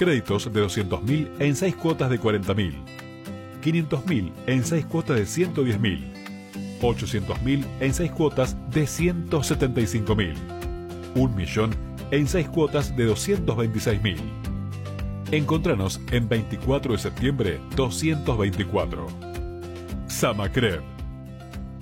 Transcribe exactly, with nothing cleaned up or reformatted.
Créditos de doscientos mil en seis cuotas de cuarenta mil. quinientos mil en seis cuotas de ciento diez mil. ochocientos mil en seis cuotas de ciento setenta y cinco mil. un millón en seis cuotas de doscientos veintiséis mil. Encontranos en veinticuatro de septiembre doscientos veinticuatro. Samacred.